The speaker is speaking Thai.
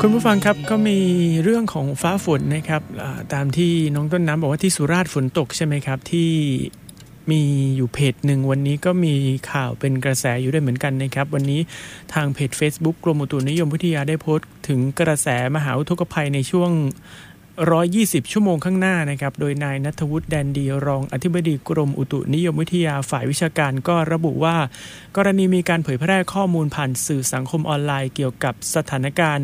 คุณผู้ฟังครับก็มีเรื่องของฟ้าฝนนะครับตามที่น้องต้นน้ำบอกว่าที่สุราษฎร์ฝนตกใช่ไหมครับที่มีอยู่เพจหนึ่งวันนี้ก็มีข่าวเป็นกระแสอยู่ด้วยเหมือนกันนะครับวันนี้ทางเพจ Facebook กรมอุตุนิยมวิทยาได้โพสต์ถึงกระแสมหาอุทกภัยในช่วง120 ชั่วโมงข้างหน้านะครับโดยนายณัฐวุฒิแดนดีรองอธิบดีกรมอุตุนิยมวิทยาฝ่ายวิชาการก็ระบุว่ากรณีมีการเผยแพร่ข้อมูลผ่านสื่อสังคมออนไลน์เกี่ยวกับสถานการณ์